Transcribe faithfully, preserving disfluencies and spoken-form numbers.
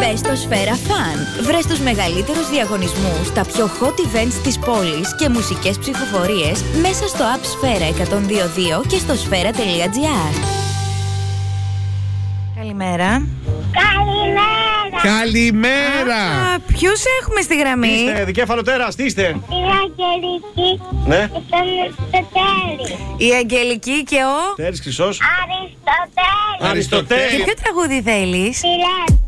Μπες στο Σφαίρα Fun. Βρες τους μεγαλύτερους διαγωνισμούς, τα πιο hot events της πόλης και μουσικές ψηφοφορίες μέσα στο app Σφαίρα εκατόν δύο δύο και στο σφαίρα τελεία τζι άρ. Καλημέρα. Καλημέρα. Καλημέρα. Α, ποιους έχουμε στη γραμμή? Είστε δικέφαλο τέρας, τι είστε? Η Αγγελική Ναι. και τον Αριστοτέλη. Η Αγγελική και ο... Τέρης Χρυσός. Αριστοτέλη. Αριστοτέλη. Και ποιο τραγούδι θέλεις? Τι λες?